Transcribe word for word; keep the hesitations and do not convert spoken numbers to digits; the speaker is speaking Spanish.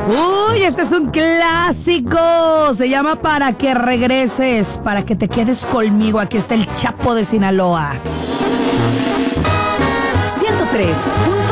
Uy, este es un clásico. Se llama Para que regreses, para que te quedes conmigo. Aquí está el Chapo de Sinaloa. ciento tres punto